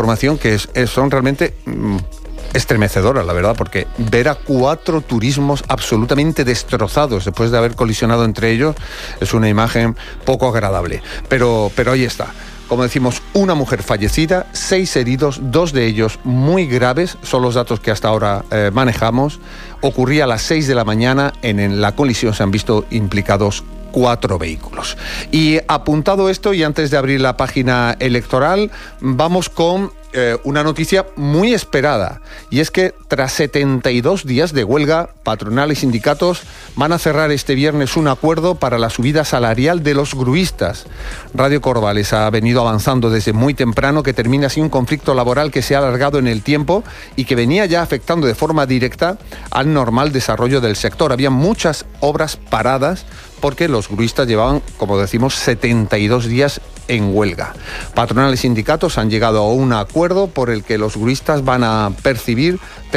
información que son realmente estremecedoras, la verdad, porque ver a 4 turismos absolutamente destrozados después de haber colisionado entre ellos es una imagen poco agradable. Pero ahí está. Como decimos, una mujer fallecida, 6 heridos, 2 de ellos muy graves, son los datos que hasta ahora manejamos. Ocurría a las 6 de la mañana, en la colisión se han visto implicados 4 vehículos. Y apuntado esto, y antes de abrir la página electoral, vamos con una noticia muy esperada, y es que tras 72 días de huelga, patronal y sindicatos van a cerrar este viernes un acuerdo para la subida salarial de los gruistas. Radio Córdoba les ha venido avanzando desde muy temprano que termina así un conflicto laboral que se ha alargado en el tiempo y que venía ya afectando de forma directa al normal desarrollo del sector. Había muchas obras paradas porque los gruistas llevaban, como decimos, 72 días en huelga. Patronal y sindicatos han llegado a un acuerdo por el que los gruistas van a percibir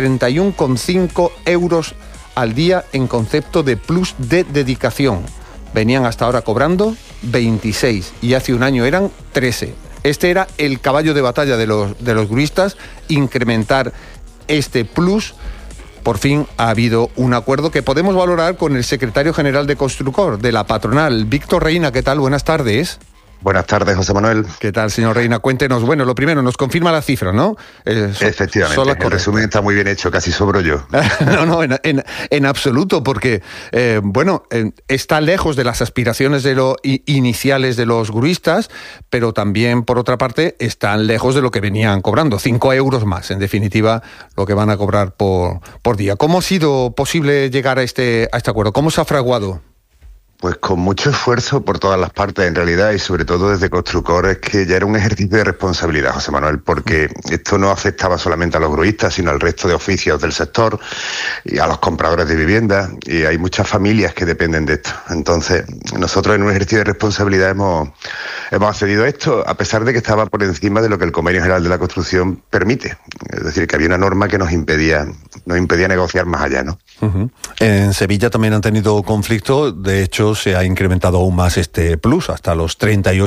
31,5 euros al día en concepto de plus de dedicación. Venían hasta ahora cobrando 26 y hace un año eran 13. Este era el caballo de batalla de los gruistas, incrementar este plus. Por fin ha habido un acuerdo que podemos valorar con el secretario general de Construcor, de la patronal, Víctor Reina. ¿Qué tal? Buenas tardes. Buenas tardes, José Manuel. ¿Qué tal, señor Reina? Cuéntenos. Bueno, lo primero, nos confirma la cifra, ¿no? Efectivamente, el resumen está muy bien hecho, casi sobro yo. No, en absoluto, porque, está lejos de las aspiraciones iniciales de los gruistas, pero también, por otra parte, están lejos de lo que venían cobrando, 5 euros más, en definitiva, lo que van a cobrar por día. ¿Cómo ha sido posible llegar a este acuerdo? ¿Cómo se ha fraguado? Pues con mucho esfuerzo por todas las partes, en realidad, y sobre todo desde Construcor, es que ya era un ejercicio de responsabilidad, José Manuel, porque esto no afectaba solamente a los gruistas, sino al resto de oficios del sector y a los compradores de vivienda, y hay muchas familias que dependen de esto. Entonces, nosotros en un ejercicio de responsabilidad hemos accedido a esto, a pesar de que estaba por encima de lo que el Convenio General de la Construcción permite. Es decir, que había una norma que nos impedía negociar más allá, ¿no? Uh-huh. En Sevilla también han tenido conflicto, de hecho se ha incrementado aún más este plus, hasta los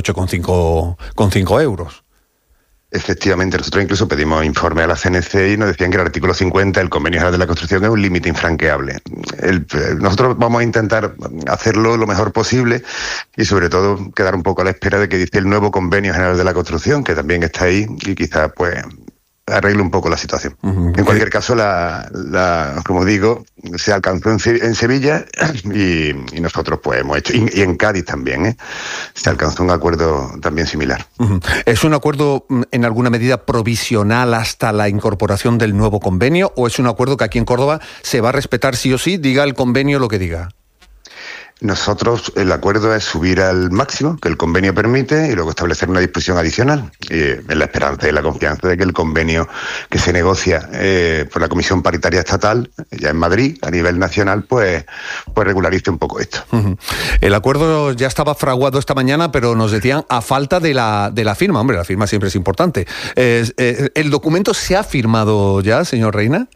38,5 euros. Efectivamente, nosotros incluso pedimos informe a la CNC y nos decían que el artículo 50 del Convenio General de la Construcción es un límite infranqueable. Nosotros vamos a intentar hacerlo lo mejor posible y sobre todo quedar un poco a la espera de que dice el nuevo Convenio General de la Construcción, que también está ahí y quizás pues arregle un poco la situación. Uh-huh. En cualquier caso, como digo, se alcanzó en Sevilla y nosotros pues hemos hecho, y en Cádiz también, se alcanzó un acuerdo también similar. Uh-huh. ¿Es un acuerdo en alguna medida provisional hasta la incorporación del nuevo convenio o es un acuerdo que aquí en Córdoba se va a respetar sí o sí, diga el convenio lo que diga? Nosotros, el acuerdo es subir al máximo que el convenio permite y luego establecer una disposición adicional, en la esperanza y la confianza de que el convenio que se negocia por la Comisión Paritaria Estatal, ya en Madrid, a nivel nacional, pues regularice un poco esto. Uh-huh. El acuerdo ya estaba fraguado esta mañana, pero nos decían a falta de la firma. Hombre, la firma siempre es importante. ¿El documento se ha firmado ya, señor Reina?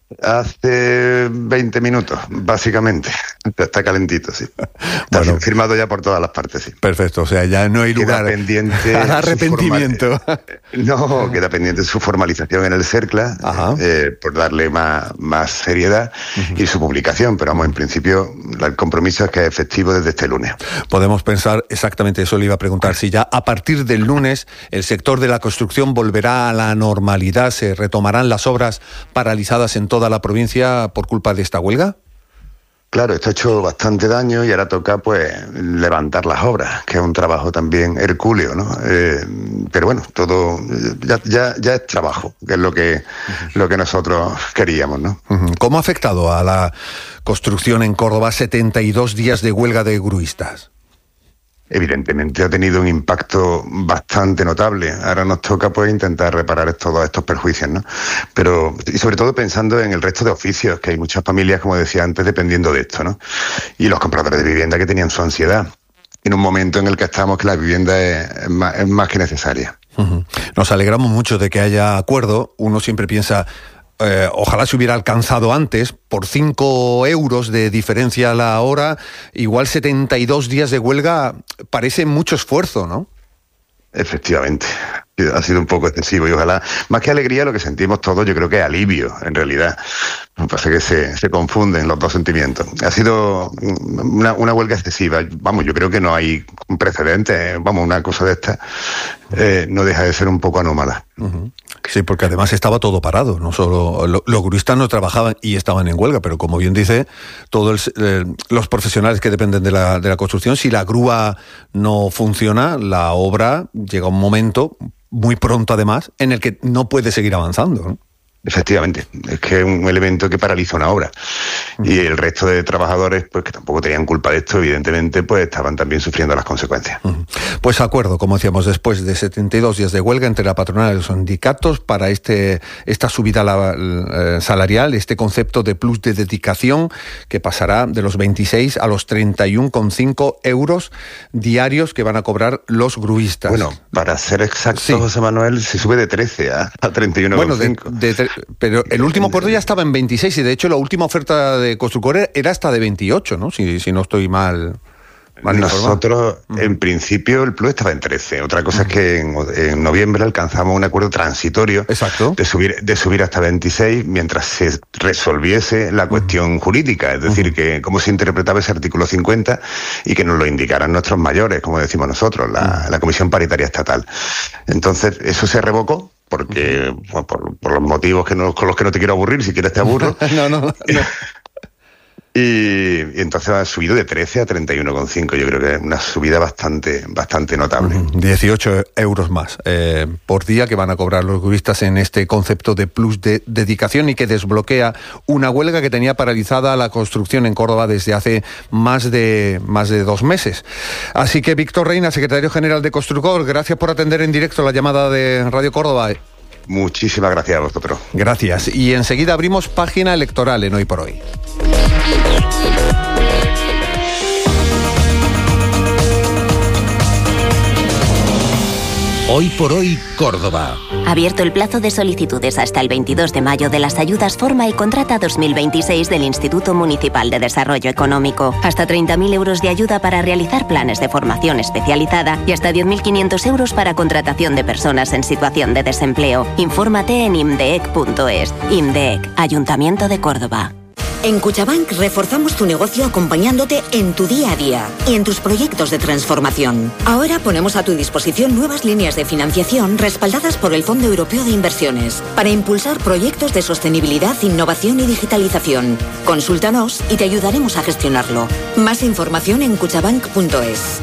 Hace 20 minutos, básicamente. Está calentito, sí. Está firmado ya por todas las partes, sí. Perfecto, o sea, ya no hay lugar pendiente al arrepentimiento. Queda pendiente su formalización en el CERCLA, por darle más seriedad, uh-huh, y su publicación, pero vamos, en principio el compromiso es que es efectivo desde este lunes. Podemos pensar, exactamente eso le iba a preguntar, si ya a partir del lunes el sector de la construcción volverá a la normalidad, se retomarán las obras paralizadas en toda la provincia por culpa de esta huelga. Claro, esto ha hecho bastante daño y ahora toca pues levantar las obras, que es un trabajo también hercúleo, ¿no? Pero bueno, todo ya es trabajo, que es lo que nosotros queríamos, ¿no? ¿Cómo ha afectado a la construcción en Córdoba 72 días de huelga de gruistas? Evidentemente ha tenido un impacto bastante notable. Ahora nos toca pues intentar reparar todos estos perjuicios, ¿no? Pero, y sobre todo pensando en el resto de oficios, que hay muchas familias, como decía antes, dependiendo de esto, ¿no? Y los compradores de vivienda que tenían su ansiedad, en un momento en el que estamos que la vivienda es más que necesaria. Uh-huh. Nos alegramos mucho de que haya acuerdo. Uno siempre piensa, ojalá se hubiera alcanzado antes, por 5 euros de diferencia a la hora, igual 72 días de huelga parece mucho esfuerzo, ¿no? Efectivamente, ha sido un poco excesivo y ojalá, más que alegría, lo que sentimos todos, yo creo que es alivio, en realidad. Lo que pasa es que se confunden los dos sentimientos. Ha sido una huelga excesiva. Vamos, yo creo que no hay precedentes. Vamos, una cosa de esta no deja de ser un poco anómala. Uh-huh. Sí, porque además estaba todo parado. No solo los gruistas no trabajaban y estaban en huelga, pero como bien dice, todos los profesionales que dependen de la construcción, si la grúa no funciona, la obra llega a un momento, muy pronto además, en el que no puede seguir avanzando, ¿no? Efectivamente, es que es un elemento que paraliza una obra. Y el resto de trabajadores, pues que tampoco tenían culpa de esto, evidentemente, pues estaban también sufriendo las consecuencias. Pues acuerdo, como decíamos, después de 72 días de huelga entre la patronal y los sindicatos para esta subida salarial, este concepto de plus de dedicación que pasará de los 26 a los 31,5 euros diarios que van a cobrar los gruistas. Bueno, para ser exacto, sí. José Manuel, se sube de 13 a 31,5. Bueno, pero el último acuerdo ya estaba en 26 y de hecho la última oferta de Constructor era hasta de 28, ¿no? Si no estoy mal Nosotros, en principio, el plus estaba en 13. Otra cosa es que en noviembre alcanzamos un acuerdo transitorio. Exacto. de subir hasta 26 mientras se resolviese la cuestión jurídica, es decir, que cómo se interpretaba ese artículo 50 y que nos lo indicaran nuestros mayores, como decimos nosotros, la Comisión Paritaria Estatal. Entonces, eso se revocó. Porque por los motivos con los que no te quiero aburrir, si quieres te aburro. No. Y entonces ha subido de 13 a 31,5. Yo creo que es una subida bastante notable. 18 euros más por día que van a cobrar los gruistas en este concepto de plus de dedicación y que desbloquea una huelga que tenía paralizada la construcción en Córdoba desde hace más de 2 meses. Así que Víctor Reina, secretario general de Constructor, gracias por atender en directo la llamada de Radio Córdoba. Muchísimas gracias a vosotros. Gracias. Y enseguida abrimos página electoral en Hoy por Hoy. Hoy por Hoy, Córdoba. Abierto el plazo de solicitudes hasta el 22 de mayo de las ayudas Forma y Contrata 2026 del Instituto Municipal de Desarrollo Económico. Hasta 30.000 euros de ayuda para realizar planes de formación especializada y hasta 10.500 euros para contratación de personas en situación de desempleo. Infórmate en imdeec.es. IMDEC, Ayuntamiento de Córdoba. En Cuchabank reforzamos tu negocio acompañándote en tu día a día y en tus proyectos de transformación. Ahora ponemos a tu disposición nuevas líneas de financiación respaldadas por el Fondo Europeo de Inversiones para impulsar proyectos de sostenibilidad, innovación y digitalización. Consúltanos y te ayudaremos a gestionarlo. Más información en cuchabank.es.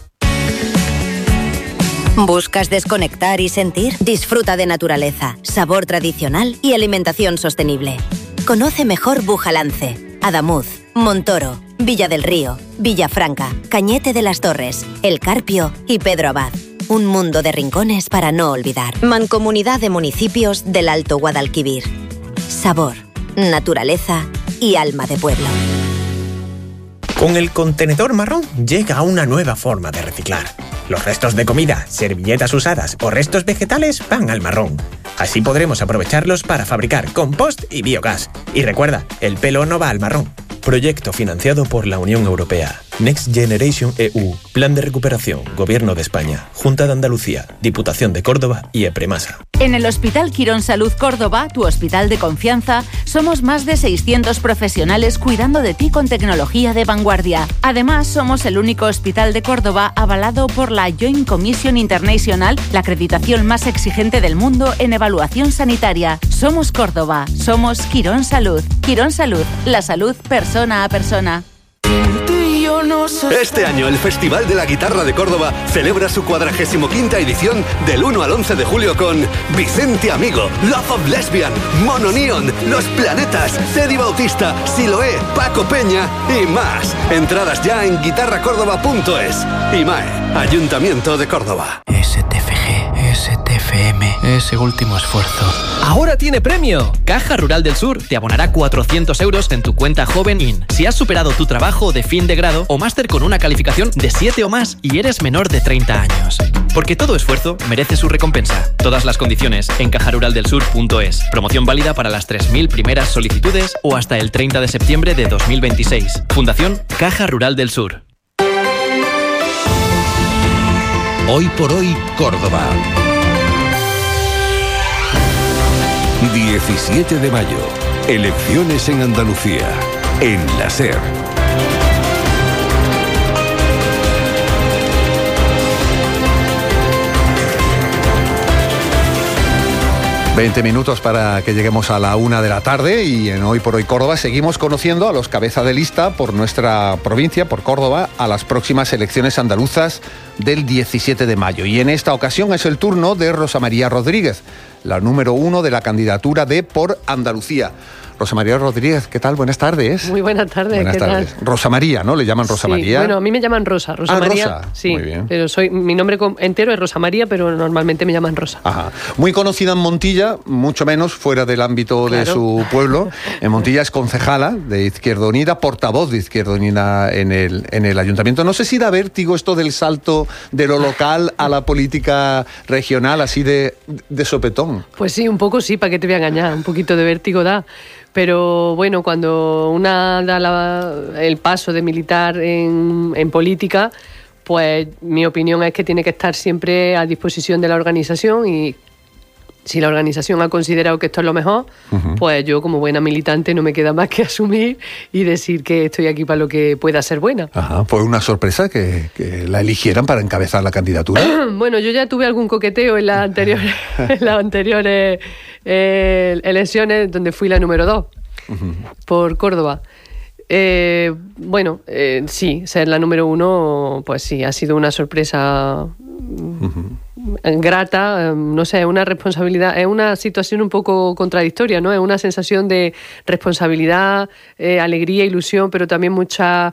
¿Buscas desconectar y sentir? Disfruta de naturaleza, sabor tradicional y alimentación sostenible. Conoce mejor Bujalance, Adamuz, Montoro, Villa del Río, Villafranca, Cañete de las Torres, El Carpio y Pedro Abad. Un mundo de rincones para no olvidar. Mancomunidad de Municipios del Alto Guadalquivir. Sabor, naturaleza y alma de pueblo. Con el contenedor marrón llega una nueva forma de reciclar. Los restos de comida, servilletas usadas o restos vegetales van al marrón. Así podremos aprovecharlos para fabricar compost y biogás. Y recuerda, el pelo no va al marrón. Proyecto financiado por la Unión Europea. Next Generation EU. Plan de recuperación. Gobierno de España. Junta de Andalucía. Diputación de Córdoba y Epremasa. En el Hospital Quirón Salud Córdoba, tu hospital de confianza, somos más de 600 profesionales cuidando de ti con tecnología de vanguardia. Además, somos el único hospital de Córdoba avalado por la Joint Commission International, la acreditación más exigente del mundo en evaluación sanitaria. Somos Córdoba. Somos Quirón Salud. Quirón Salud. La salud persona a persona. Este año el Festival de la Guitarra de Córdoba celebra su 45ª edición del 1 al 11 de julio con Vicente Amigo, Love of Lesbian, Mono Neon, Los Planetas, Teddy Bautista, Siloé, Paco Peña y más. Entradas ya en guitarracórdoba.es. IMAE, Ayuntamiento de Córdoba. STFG, STFM, ese último esfuerzo. ¡Ahora tiene premio! Caja Rural del Sur te abonará 400 euros en tu cuenta Joven In si has superado tu trabajo de fin de grado o máster con una calificación de 7 o más y eres menor de 30 años. Porque todo esfuerzo merece su recompensa. Todas las condiciones en cajaruraldelsur.es. Promoción válida para las 3.000 primeras solicitudes o hasta el 30 de septiembre de 2026. Fundación Caja Rural del Sur. Hoy por hoy, Córdoba. 17 de mayo. Elecciones en Andalucía. En la SER. 20 minutos para que lleguemos a la 1 de la tarde y en Hoy por Hoy Córdoba seguimos conociendo a los cabeza de lista por nuestra provincia, por Córdoba, a las próximas elecciones andaluzas del 17 de mayo. Y en esta ocasión es el turno de Rosa María Rodríguez, la número 1 de la candidatura de Por Andalucía. Rosa María Rodríguez, ¿qué tal? Buenas tardes. Muy buenas tardes. Buenas ¿qué tardes. tal? Rosa María, ¿no? ¿Le llaman Rosa María? Bueno, a mí me llaman Rosa. Rosa María. Rosa. Sí, muy bien. pero mi nombre entero es Rosa María, pero normalmente me llaman Rosa. Ajá. Muy conocida en Montilla, mucho menos fuera del ámbito de su pueblo. En Montilla es concejala de Izquierda Unida, portavoz de Izquierda Unida en el ayuntamiento. No sé si da vértigo esto del salto de lo local a la política regional, así de sopetón. Pues sí, un poco sí, ¿para qué te voy a engañar? Un poquito de vértigo da. Pero bueno, cuando una da el paso de militar en política, pues mi opinión es que tiene que estar siempre a disposición de la organización, y si la organización ha considerado que esto es lo mejor, pues yo como buena militante no me queda más que asumir y decir que estoy aquí para lo que pueda ser buena. Ajá, ¿fue una sorpresa que la eligieran para encabezar la candidatura? Bueno, yo ya tuve algún coqueteo en las anteriores elecciones, donde fui la número 2 por Córdoba. Sí, ser la número 1, pues sí, ha sido una sorpresa grata, no sé, una responsabilidad, es una situación un poco contradictoria, ¿no? Es una sensación de responsabilidad, alegría, ilusión, pero también mucha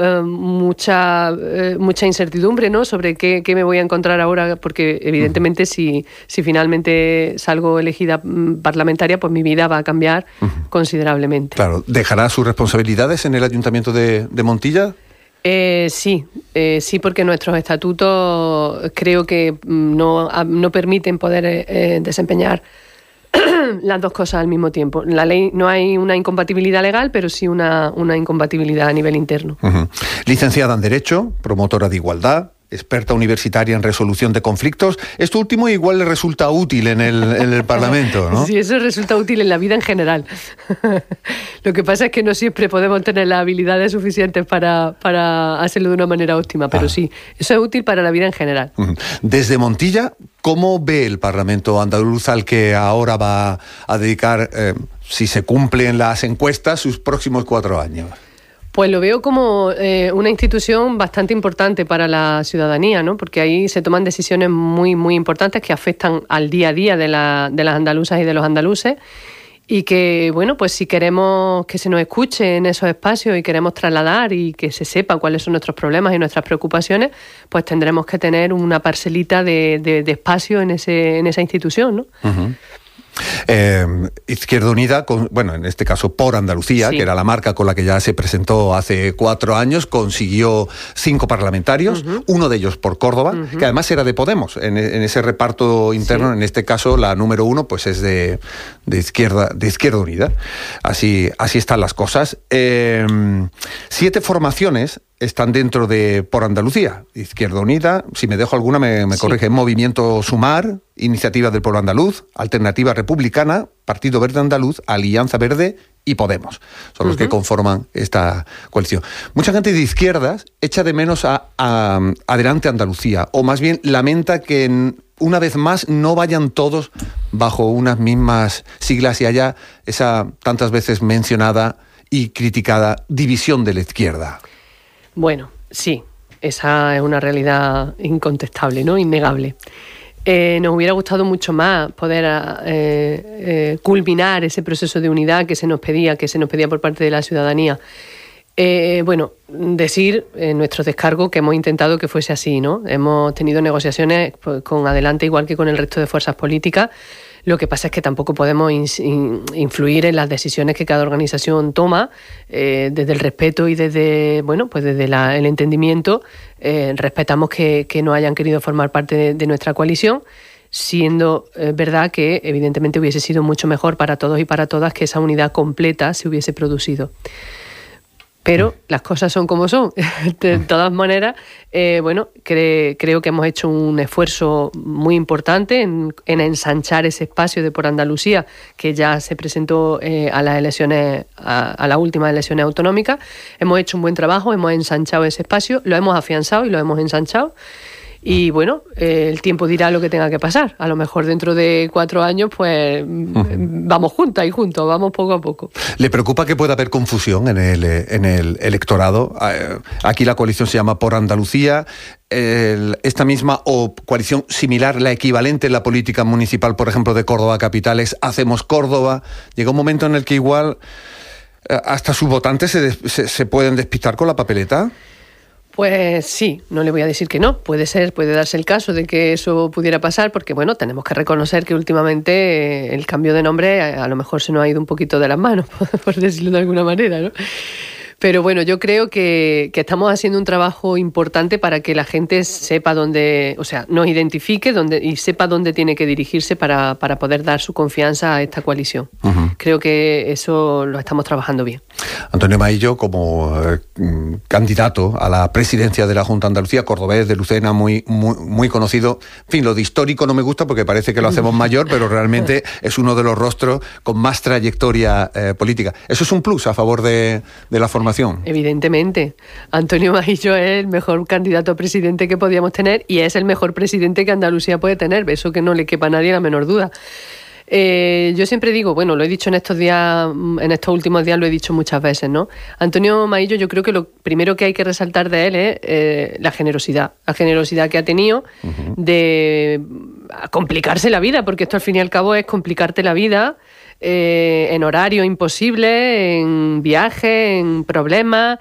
incertidumbre, ¿no? Sobre qué me voy a encontrar ahora, porque evidentemente si finalmente salgo elegida parlamentaria, pues mi vida va a cambiar considerablemente. Claro, ¿dejará sus responsabilidades en el Ayuntamiento de Montilla? Sí, porque nuestros estatutos creo que no permiten poder desempeñar las dos cosas al mismo tiempo. En la ley no hay una incompatibilidad legal, pero sí una incompatibilidad a nivel interno. Licenciada en Derecho, promotora de igualdad, experta universitaria en resolución de conflictos. Esto último igual le resulta útil en el Parlamento, ¿no? Sí, eso resulta útil en la vida en general. Lo que pasa es que no siempre podemos tener las habilidades suficientes para hacerlo de una manera óptima, pero sí, eso es útil para la vida en general. Desde Montilla, ¿cómo ve el Parlamento andaluz al que ahora va a dedicar, si se cumplen las encuestas, sus próximos 4 años? Pues lo veo como una institución bastante importante para la ciudadanía, ¿no? Porque ahí se toman decisiones muy, muy importantes que afectan al día a día de las andaluzas y de los andaluces, y que, bueno, pues si queremos que se nos escuche en esos espacios y queremos trasladar y que se sepa cuáles son nuestros problemas y nuestras preocupaciones, pues tendremos que tener una parcelita de espacio en esa institución, ¿no? Izquierda Unida, en este caso Por Andalucía, sí, que era la marca con la que ya se presentó hace 4 años, consiguió 5 parlamentarios, uno de ellos por Córdoba, que además era de Podemos, en ese reparto interno. Sí. En este caso la número 1 pues es de Izquierda Unida. Así están las cosas. 7 formaciones están dentro de Por Andalucía. Izquierda Unida, si me dejo alguna me corrige, Movimiento Sumar, Iniciativa del Pueblo Andaluz, Alternativa Republicana, Partido Verde Andaluz, Alianza Verde y Podemos. Son los que conforman esta coalición. Mucha gente de izquierdas echa de menos a Adelante Andalucía, o más bien lamenta que una vez más no vayan todos bajo unas mismas siglas y haya esa tantas veces mencionada y criticada división de la izquierda. Bueno, sí, esa es una realidad incontestable, ¿no? Innegable. Nos hubiera gustado mucho más poder culminar ese proceso de unidad que se nos pedía por parte de la ciudadanía. Decir en nuestro descargo que hemos intentado que fuese así, ¿no? Hemos tenido negociaciones con Adelante, igual que con el resto de fuerzas políticas. Lo que pasa es que tampoco podemos influir en las decisiones que cada organización toma, desde el respeto y desde el entendimiento. Respetamos que no hayan querido formar parte de nuestra coalición, siendo verdad que evidentemente hubiese sido mucho mejor para todos y para todas que esa unidad completa se hubiese producido. Pero las cosas son como son. De todas maneras, creo que hemos hecho un esfuerzo muy importante en ensanchar ese espacio de Por Andalucía, que ya se presentó a las elecciones, a las últimas elecciones autonómicas. Hemos hecho un buen trabajo, hemos ensanchado ese espacio, lo hemos afianzado y lo hemos ensanchado. Y bueno, el tiempo dirá lo que tenga que pasar. A lo mejor dentro de 4 años, pues vamos juntas y juntos, vamos poco a poco. ¿Le preocupa que pueda haber confusión en el electorado? Aquí la coalición se llama Por Andalucía. Esta misma o coalición similar, la equivalente en la política municipal, por ejemplo, de Córdoba Capital, es Hacemos Córdoba. Llega un momento en el que igual hasta sus votantes se pueden despistar con la papeleta. Pues sí, no le voy a decir que no. Puede darse el caso de que eso pudiera pasar, porque bueno, tenemos que reconocer que últimamente el cambio de nombre a lo mejor se nos ha ido un poquito de las manos, por decirlo de alguna manera, ¿no? Pero bueno, yo creo que estamos haciendo un trabajo importante para que la gente sepa dónde, o sea, nos identifique y sepa dónde tiene que dirigirse para poder dar su confianza a esta coalición. Uh-huh. Creo que eso lo estamos trabajando bien. Antonio Maillo, como candidato a la presidencia de la Junta de Andalucía, cordobés de Lucena, muy conocido. En fin, lo de histórico no me gusta porque parece que lo hacemos mayor, pero realmente es uno de los rostros con más trayectoria política. ¿Eso es un plus a favor de la formación? Evidentemente. Antonio Maillo es el mejor candidato a presidente que podíamos tener y es el mejor presidente que Andalucía puede tener. Eso que no le quepa a nadie la menor duda. Yo siempre digo, bueno, lo he dicho en estos últimos días lo he dicho muchas veces, ¿no? Antonio Maillo, yo creo que lo primero que hay que resaltar de él es la generosidad que ha tenido de complicarse la vida, porque esto al fin y al cabo es complicarte la vida en horario imposible, en viajes, en problemas.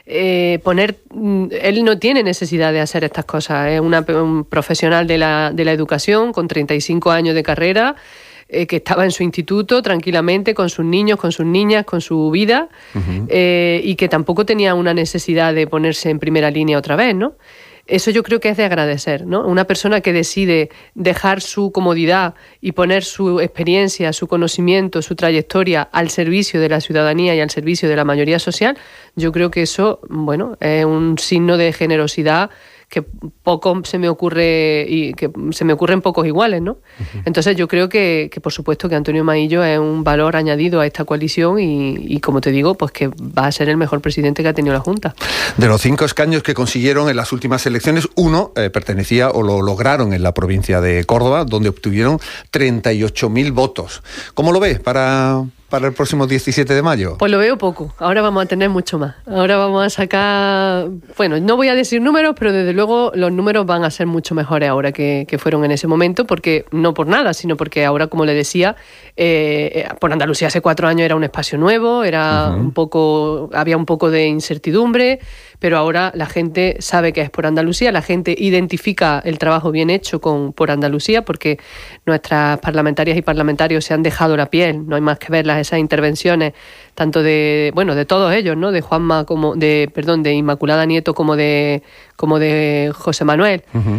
Él no tiene necesidad de hacer estas cosas, es un profesional de la educación con 35 años de carrera, que estaba en su instituto tranquilamente con sus niños, con sus niñas, con su vida, y que tampoco tenía una necesidad de ponerse en primera línea otra vez, ¿no? Eso yo creo que es de agradecer, ¿no? Una persona que decide dejar su comodidad y poner su experiencia, su conocimiento, su trayectoria al servicio de la ciudadanía y al servicio de la mayoría social, yo creo que eso, bueno, es un signo de generosidad que poco se me ocurre y que se me ocurren pocos iguales, ¿no? Entonces yo creo que por supuesto que Antonio Maillo es un valor añadido a esta coalición y como te digo, pues que va a ser el mejor presidente que ha tenido la Junta. De los 5 escaños que consiguieron en las últimas elecciones, uno pertenecía o lo lograron en la provincia de Córdoba, donde obtuvieron 38.000 votos. ¿Cómo lo ves para el próximo 17 de mayo? Pues lo veo poco. Ahora vamos a tener mucho más. Ahora vamos a sacar... Bueno, no voy a decir números, pero desde luego los números van a ser mucho mejores ahora que fueron en ese momento, porque no por nada, sino porque ahora, como le decía, Por Andalucía hace 4 años era un espacio nuevo, era había un poco de incertidumbre, pero ahora la gente sabe que es Por Andalucía, la gente identifica el trabajo bien hecho con Por Andalucía, porque nuestras parlamentarias y parlamentarios se han dejado la piel, no hay más que verlas, esas intervenciones, tanto de todos ellos, ¿no? De Juanma de Inmaculada Nieto como de José Manuel.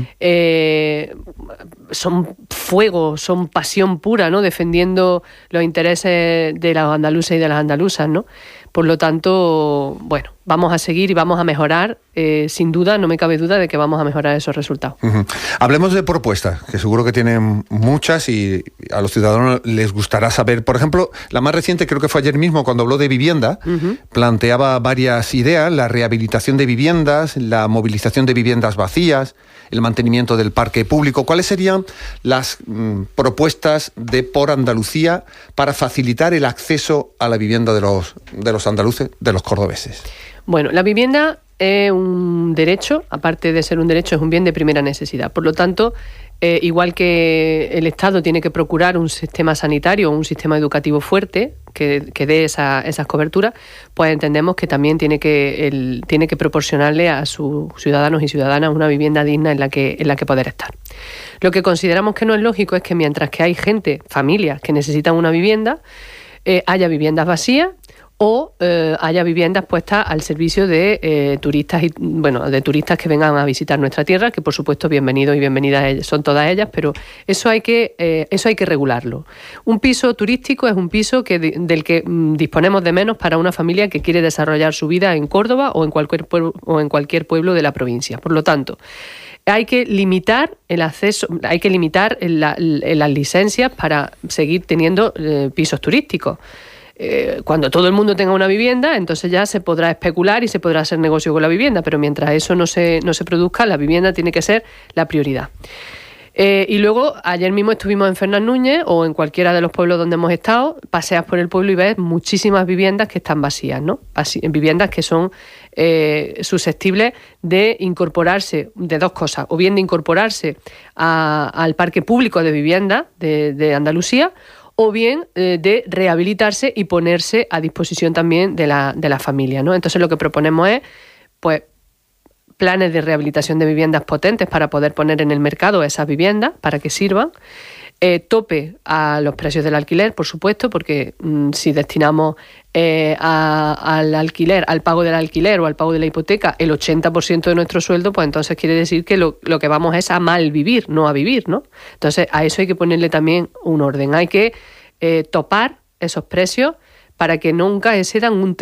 Son fuego, son pasión pura, ¿no? Defendiendo los intereses de los andaluces y de las andaluzas, ¿no? Por lo tanto, bueno, vamos a seguir y vamos a mejorar. Sin duda, no me cabe duda de que vamos a mejorar esos resultados. Hablemos de propuestas, que seguro que tienen muchas y a los ciudadanos les gustará saber. Por ejemplo, la más reciente, creo que fue ayer mismo, cuando habló de vivienda, planteaba varias ideas: la rehabilitación de viviendas, la movilización de viviendas vacías, el mantenimiento del parque público. ¿Cuáles serían las propuestas de Por Andalucía para facilitar el acceso a la vivienda de los andaluces, de los cordobeses? Bueno, la vivienda es un derecho, aparte de ser un derecho, es un bien de primera necesidad. Por lo tanto, igual que el Estado tiene que procurar un sistema sanitario, un sistema educativo fuerte que dé esas coberturas, pues entendemos que también tiene que proporcionarle a sus ciudadanos y ciudadanas una vivienda digna en la que poder estar. Lo que consideramos que no es lógico es que mientras que hay familias que necesitan una vivienda, haya viviendas vacías o haya viviendas puestas al servicio de turistas de turistas que vengan a visitar nuestra tierra, que por supuesto bienvenidos y bienvenidas son todas ellas, pero eso hay que regularlo. Un piso turístico es un piso del que disponemos de menos para una familia que quiere desarrollar su vida en Córdoba o en cualquier pueblo de la provincia. Por lo tanto, hay que limitar el acceso, hay que limitar las licencias para seguir teniendo pisos turísticos. Cuando todo el mundo tenga una vivienda, entonces ya se podrá especular y se podrá hacer negocio con la vivienda, pero mientras eso no se produzca, la vivienda tiene que ser la prioridad. Y luego, ayer mismo estuvimos en Fernández Núñez o en cualquiera de los pueblos donde hemos estado, paseas por el pueblo y ves muchísimas viviendas que están vacías, ¿no? Viviendas que son susceptibles de incorporarse, de dos cosas, o bien de incorporarse al parque público de vivienda de Andalucía, o bien de rehabilitarse y ponerse a disposición también de la familia, ¿no? Entonces lo que proponemos es, pues, planes de rehabilitación de viviendas potentes para poder poner en el mercado esas viviendas para que sirvan, tope a los precios del alquiler, por supuesto, porque si destinamos al alquiler, al pago del alquiler o al pago de la hipoteca el 80% de nuestro sueldo, pues entonces quiere decir que lo que vamos es a mal vivir, no a vivir, ¿no? Entonces a eso hay que ponerle también un orden, hay que topar esos precios para que nunca excedan el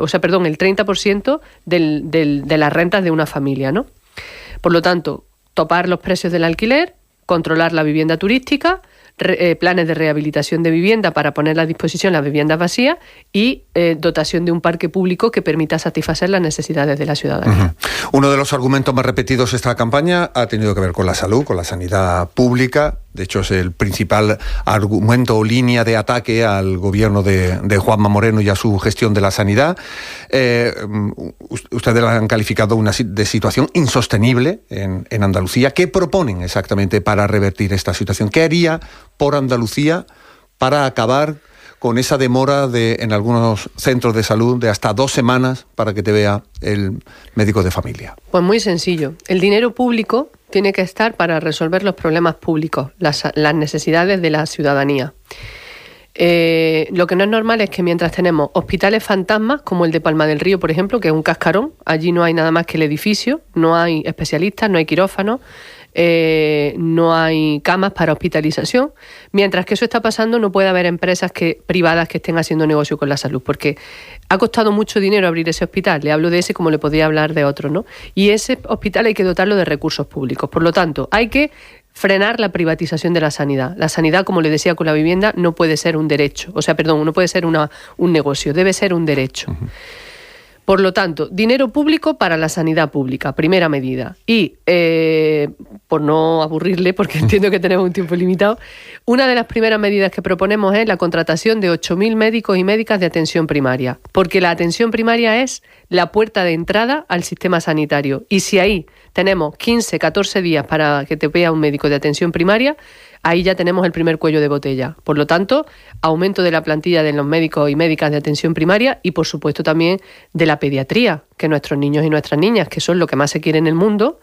30% de las rentas de una familia, ¿no? Por lo tanto, topar los precios del alquiler, controlar la vivienda turística, planes de rehabilitación de vivienda para poner a disposición las viviendas vacías y dotación de un parque público que permita satisfacer las necesidades de la ciudadanía. Uno de los argumentos más repetidos esta campaña ha tenido que ver con la salud, con la sanidad pública. De hecho, es el principal argumento o línea de ataque al gobierno de Juanma Moreno y a su gestión de la sanidad. Ustedes la han calificado de situación insostenible en Andalucía. ¿Qué proponen exactamente para revertir esta situación? ¿Qué haría por Andalucía para acabar con esa demora en algunos centros de salud de hasta 2 semanas para que te vea el médico de familia? Pues muy sencillo. El dinero público tiene que estar para resolver los problemas públicos, las necesidades de la ciudadanía. Lo que no es normal es que mientras tenemos hospitales fantasmas, como el de Palma del Río, por ejemplo, que es un cascarón, allí no hay nada más que el edificio, no hay especialistas, no hay quirófanos, no hay camas para hospitalización. Mientras que eso está pasando, no puede haber empresas privadas que estén haciendo negocio con la salud, porque ha costado mucho dinero abrir ese hospital. Le hablo de ese como le podría hablar de otro, ¿no? Y ese hospital hay que dotarlo de recursos públicos. Por lo tanto, hay que frenar la privatización de la sanidad. La sanidad, como le decía con la vivienda, no puede ser un derecho. No puede ser un negocio, debe ser un derecho. Uh-huh. Por lo tanto, dinero público para la sanidad pública, primera medida. Y, por no aburrirle, porque entiendo que tenemos un tiempo limitado, una de las primeras medidas que proponemos es la contratación de 8.000 médicos y médicas de atención primaria, porque la atención primaria es la puerta de entrada al sistema sanitario. Y si ahí tenemos 15, 14 días para que te vea un médico de atención primaria, ahí ya tenemos el primer cuello de botella. Por lo tanto, aumento de la plantilla de los médicos y médicas de atención primaria y, por supuesto, también de la pediatría, que nuestros niños y nuestras niñas, que son lo que más se quiere en el mundo,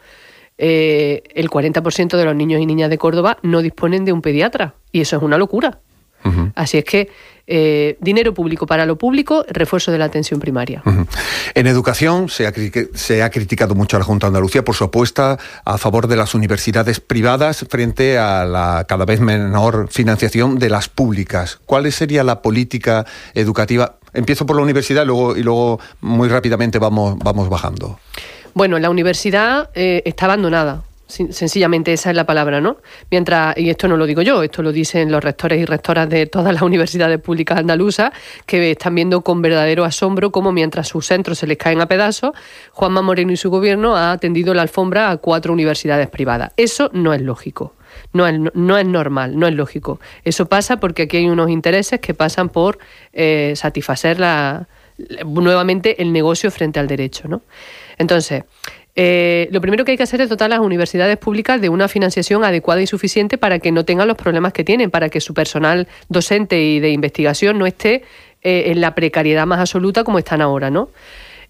el 40% de los niños y niñas de Córdoba no disponen de un pediatra. Y eso es una locura. Uh-huh. Así es que dinero público para lo público, refuerzo de la atención primaria. Uh-huh. En educación se ha criticado mucho a la Junta de Andalucía por su apuesta a favor de las universidades privadas frente a la cada vez menor financiación de las públicas. ¿Cuál sería la política educativa? Empiezo por la universidad y luego muy rápidamente vamos bajando. Bueno, la universidad está abandonada. Sencillamente esa es la palabra, ¿no? Y esto no lo digo yo, esto lo dicen los rectores y rectoras de todas las universidades públicas andaluzas, que están viendo con verdadero asombro cómo mientras sus centros se les caen a pedazos, Juanma Moreno y su gobierno ha tendido la alfombra a 4 universidades privadas. Eso no es lógico. No es normal, no es lógico. Eso pasa porque aquí hay unos intereses que pasan por satisfacer nuevamente el negocio frente al derecho, ¿no? Entonces, lo primero que hay que hacer es dotar a las universidades públicas de una financiación adecuada y suficiente para que no tengan los problemas que tienen, para que su personal docente y de investigación no esté en la precariedad más absoluta como están ahora, ¿no?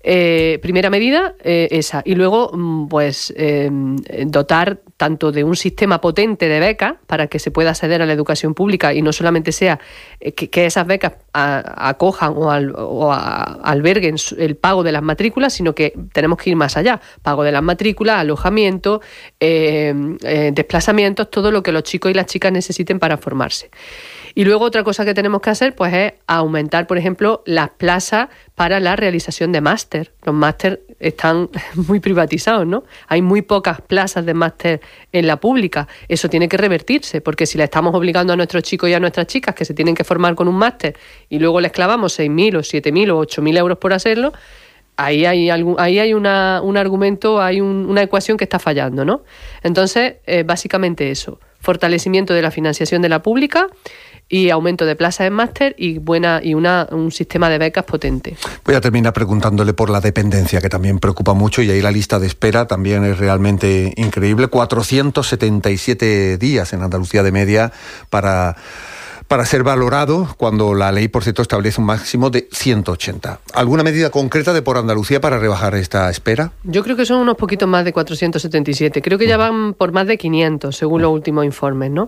Primera medida, esa. Y luego, pues, dotar tanto de un sistema potente de becas para que se pueda acceder a la educación pública y no solamente sea que esas becas acojan o alberguen el pago de las matrículas, sino que tenemos que ir más allá. Pago de las matrículas, alojamiento, desplazamientos, todo lo que los chicos y las chicas necesiten para formarse. Y luego otra cosa que tenemos que hacer pues es aumentar, por ejemplo, las plazas para la realización de máster. Los máster están muy privatizados, ¿no? Hay muy pocas plazas de máster en la pública. Eso tiene que revertirse, porque si le estamos obligando a nuestros chicos y a nuestras chicas que se tienen que formar con un máster y luego les clavamos 6.000 o 7.000 o 8.000 euros por hacerlo, ahí hay un argumento, hay una ecuación que está fallando, ¿no? Entonces, básicamente eso, fortalecimiento de la financiación de la pública y aumento de plazas en máster y un sistema de becas potente. Voy a terminar preguntándole por la dependencia, que también preocupa mucho, y ahí la lista de espera también es realmente increíble. 477 días en Andalucía de media para ser valorado, cuando la ley, por cierto, establece un máximo de 180. ¿Alguna medida concreta de Por Andalucía para rebajar esta espera? Yo creo que son unos poquitos más de 477. Creo que ya van por más de 500, según los últimos informes, ¿no?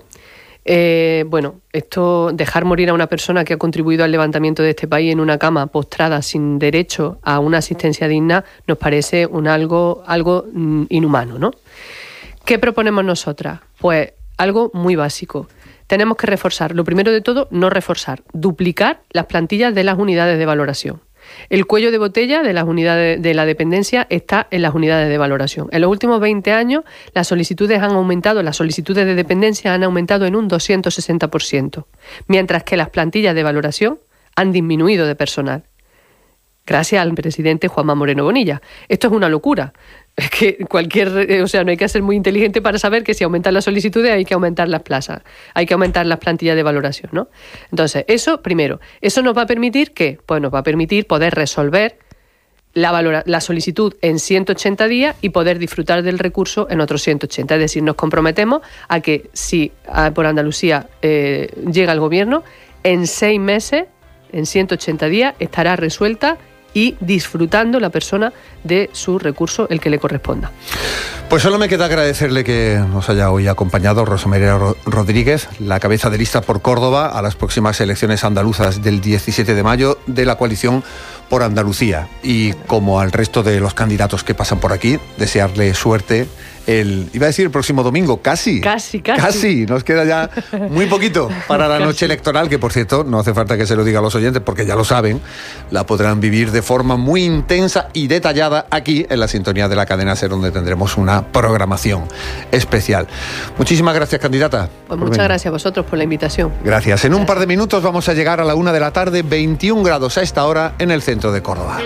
Esto, dejar morir a una persona que ha contribuido al levantamiento de este país en una cama postrada sin derecho a una asistencia digna, nos parece algo inhumano, ¿no? ¿Qué proponemos nosotras? Pues algo muy básico. Tenemos que reforzar, lo primero de todo, duplicar las plantillas de las unidades de valoración. El cuello de botella de las unidades de la dependencia está en las unidades de valoración. En los últimos 20 años las solicitudes de dependencia han aumentado en un 260%, mientras que las plantillas de valoración han disminuido de personal, gracias al presidente Juanma Moreno Bonilla. Esto es una locura. Es que no hay que ser muy inteligente para saber que si aumentan las solicitudes hay que aumentar las plazas, hay que aumentar las plantillas de valoración, ¿no? Entonces, eso primero. Eso nos va a permitir ¿qué? Pues nos va a permitir poder resolver la solicitud en 180 días y poder disfrutar del recurso en otros 180. Es decir, nos comprometemos a que si Por Andalucía llega al gobierno, en 6 meses, en 180 días, estará resuelta y disfrutando la persona de su recurso, el que le corresponda. Pues solo me queda agradecerle que nos haya hoy acompañado Rosa María Rodríguez, la cabeza de lista por Córdoba a las próximas elecciones andaluzas del 17 de mayo de la coalición Por Andalucía. Y como al resto de los candidatos que pasan por aquí, desearle suerte iba a decir el próximo domingo, casi. Nos queda ya muy poquito para la noche electoral, que por cierto, no hace falta que se lo diga a los oyentes porque ya lo saben, la podrán vivir de forma muy intensa y detallada aquí en la sintonía de la cadena SER, donde tendremos una programación especial. Muchísimas gracias, candidata. Pues muchas gracias a vosotros por la invitación. Gracias. En un par de minutos vamos a llegar a la 1 de la tarde, 21 grados a esta hora en el centro de Córdoba.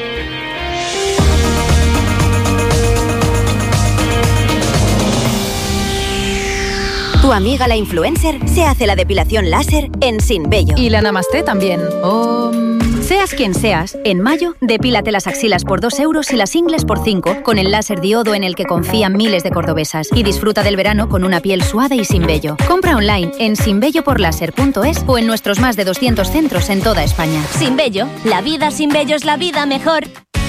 Tu amiga la influencer se hace la depilación láser en Sin Vello. Y la Namaste también. Seas quien seas, en mayo, depílate las axilas por 2 euros y las ingles por 5 con el láser diodo en el que confían miles de cordobesas. Y disfruta del verano con una piel suave y sin vello. Compra online en sinvelloporlaser.es o en nuestros más de 200 centros en toda España. Sin Vello, la vida sin vello es la vida mejor.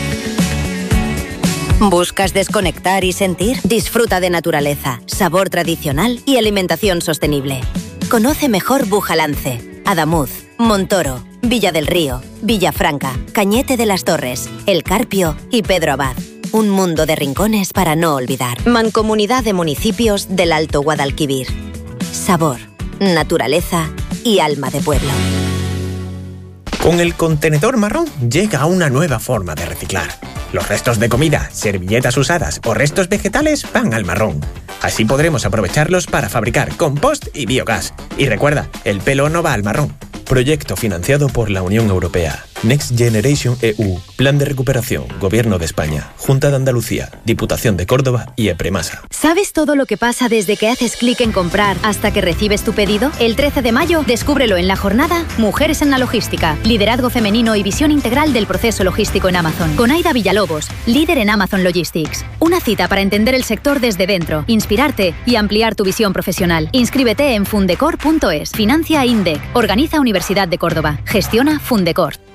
¿Buscas desconectar y sentir? Disfruta de naturaleza, sabor tradicional y alimentación sostenible. Conoce mejor Bujalance, Adamuz, Montoro, Villa del Río, Villafranca, Cañete de las Torres, El Carpio y Pedro Abad. Un mundo de rincones para no olvidar. Mancomunidad de Municipios del Alto Guadalquivir. Sabor, naturaleza y alma de pueblo. Con el contenedor marrón llega una nueva forma de reciclar. Los restos de comida, servilletas usadas o restos vegetales van al marrón. Así podremos aprovecharlos para fabricar compost y biogás. Y recuerda, el pelo no va al marrón. Proyecto financiado por la Unión Europea. Next Generation EU. Plan de recuperación. Gobierno de España. Junta de Andalucía. Diputación de Córdoba y EPREMASA. ¿Sabes todo lo que pasa desde que haces clic en comprar hasta que recibes tu pedido? El 13 de mayo, descúbrelo en la jornada Mujeres en la Logística. Liderazgo femenino y visión integral del proceso logístico en Amazon. Con Aida Villalobos, líder en Amazon Logistics. Una cita para entender el sector desde dentro, inspirarte y ampliar tu visión profesional. Inscríbete en fundecor.es. Financia INDEC. Organiza Universidad de Córdoba. Gestiona Fundecor.